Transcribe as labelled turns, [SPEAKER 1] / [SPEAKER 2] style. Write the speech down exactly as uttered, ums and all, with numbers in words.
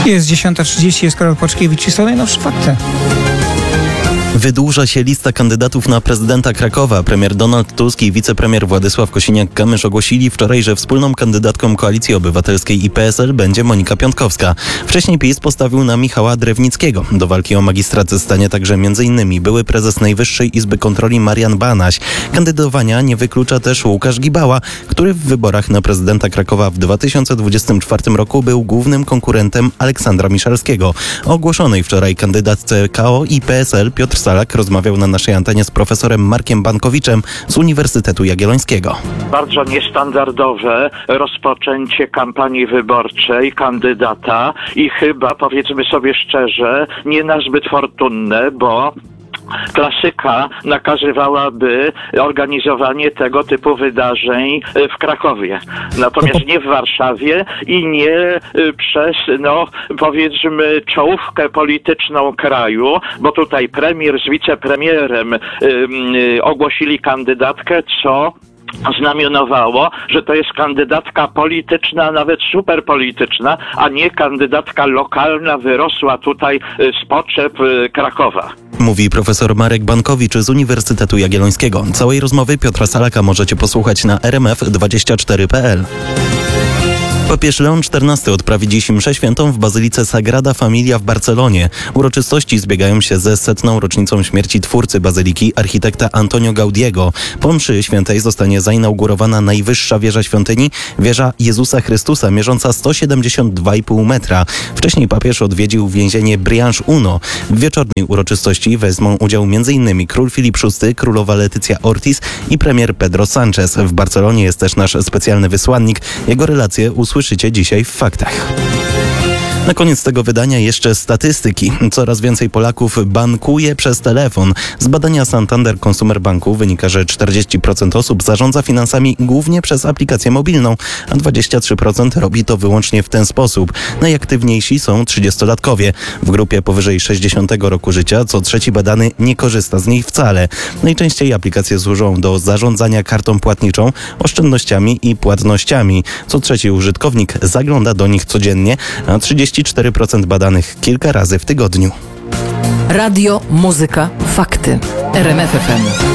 [SPEAKER 1] Jest dziesiąta trzydzieści, jest Karol Płaczkiewicz i są najnowsze fakty.
[SPEAKER 2] Wydłuża się lista kandydatów na prezydenta Krakowa. Premier Donald Tusk i wicepremier Władysław Kosiniak-Kamysz ogłosili wczoraj, że wspólną kandydatką Koalicji Obywatelskiej i P S L będzie Monika Piątkowska. Wcześniej PiS postawił na Michała Drewnickiego. Do walki o magistrat stanie także m.in. były prezes Najwyższej Izby Kontroli Marian Banaś. Kandydowania nie wyklucza też Łukasz Gibała, który w wyborach na prezydenta Krakowa w dwa tysiące dwudziestym czwartym roku był głównym konkurentem Aleksandra Miszalskiego. O ogłoszonej wczoraj kandydatce K O i P S L Piotr Salak rozmawiał na naszej antenie z profesorem Markiem Bankowiczem z Uniwersytetu Jagiellońskiego.
[SPEAKER 3] Bardzo niestandardowe rozpoczęcie kampanii wyborczej kandydata i chyba, powiedzmy sobie szczerze, nie nazbyt fortunne, bo klasyka nakazywałaby organizowanie tego typu wydarzeń w Krakowie. Natomiast nie w Warszawie i nie przez, no powiedzmy, czołówkę polityczną kraju, bo tutaj premier z wicepremierem ym, ogłosili kandydatkę, co znamionowało, że to jest kandydatka polityczna, nawet superpolityczna, a nie kandydatka lokalna, wyrosła tutaj z potrzeb Krakowa.
[SPEAKER 2] Mówi profesor Marek Bankowicz z Uniwersytetu Jagiellońskiego. Całej rozmowy Piotra Salaka możecie posłuchać na r m f dwadzieścia cztery kropka p l. Papież Leon czternasty odprawi dziś mszę świętą w Bazylice Sagrada Familia w Barcelonie. Uroczystości zbiegają się ze setną rocznicą śmierci twórcy bazyliki, architekta Antonio Gaudiego. Po mszy świętej zostanie zainaugurowana najwyższa wieża świątyni, wieża Jezusa Chrystusa, mierząca sto siedemdziesiąt dwa i pół metra. Wcześniej papież odwiedził więzienie Brianż Uno. W wieczornej uroczystości wezmą udział m.in. król Filip szósty, królowa Letycja Ortiz i premier Pedro Sánchez. W Barcelonie jest też nasz specjalny wysłannik. Jego relacje usłyszycie dzisiaj w faktach. Na koniec tego wydania jeszcze statystyki. Coraz więcej Polaków bankuje przez telefon. Z badania Santander Consumer Banku wynika, że czterdzieści procent osób zarządza finansami głównie przez aplikację mobilną, a dwadzieścia trzy procent robi to wyłącznie w ten sposób. Najaktywniejsi są trzydziestolatkowie. W grupie powyżej sześćdziesiątego roku życia co trzeci badany nie korzysta z niej wcale. Najczęściej aplikacje służą do zarządzania kartą płatniczą, oszczędnościami i płatnościami. Co trzeci użytkownik zagląda do nich codziennie, a trzydzieści cztery procent badanych kilka razy w tygodniu.
[SPEAKER 4] Radio, muzyka, fakty. R M F F M.